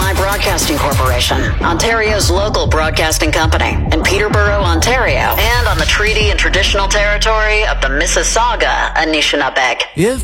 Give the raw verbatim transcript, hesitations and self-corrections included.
I Broadcasting Corporation, Ontario's local broadcasting company in Peterborough, Ontario, and on the treaty and traditional territory of the Mississauga Anishinaabe. If